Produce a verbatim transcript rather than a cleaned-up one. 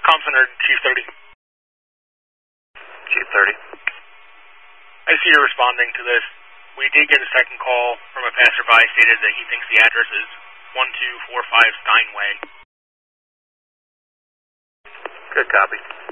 Comm Center, Chief thirty. Chief thirty. I see you're responding to this. We did get a second call from a passerby stated that he thinks the address is one two four five Steinway. Good copy.